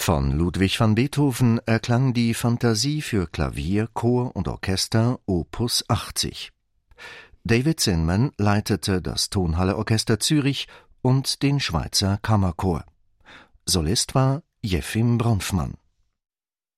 Von Ludwig van Beethoven erklang die Fantasie für Klavier, Chor und Orchester Opus 80. David Zinman leitete das Tonhalle-Orchester Zürich und den Schweizer Kammerchor. Solist war Jefim Bronfmann.